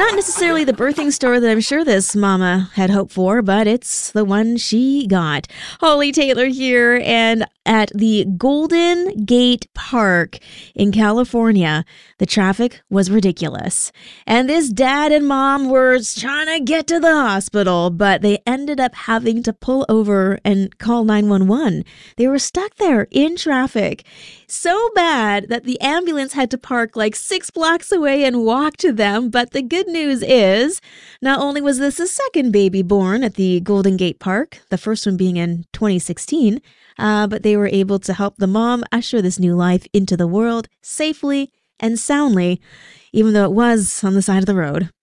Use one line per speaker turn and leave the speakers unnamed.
Not necessarily the birthing story that I'm sure this mama had hoped for, but it's the one she got. Holly Taylor here, and at the Golden Gate Park in California, the traffic was ridiculous. And this dad and mom were trying to get to the hospital, but they ended up having to pull over and call 911. They were stuck there in traffic. So bad that the ambulance had to park like 6 blocks away and walk to them. But the good news is, not only was this the second baby born at the Golden Gate Park, the first one being in 2016, but they were able to help the mom usher this new life into the world safely and soundly, even though it was on the side of the road.